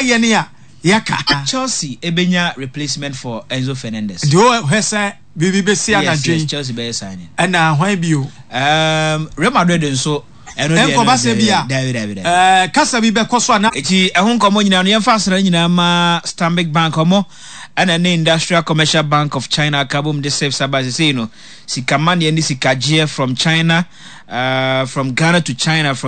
yenia yaka Chelsea ebenya replacement for Enzo Fernandez. Do hesa bibi besi anadwen. Yes, Chelsea be signing. Na hwan bio? Real Madrid nso enko ba se bia. David. Kasa bi be koso na. Eti ehun nkomo nyina no yemfa asra nyina ma Stanbic Bank omo ana ne Industrial Commercial Bank of China kabum de safe sabase say no sikamani and sikaje from China from Ghana to China from